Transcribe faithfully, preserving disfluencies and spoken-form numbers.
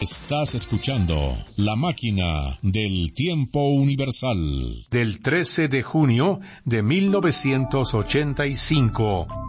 Estás escuchando La Máquina del Tiempo Universal. Del trece de junio de mil novecientos ochenta y cinco.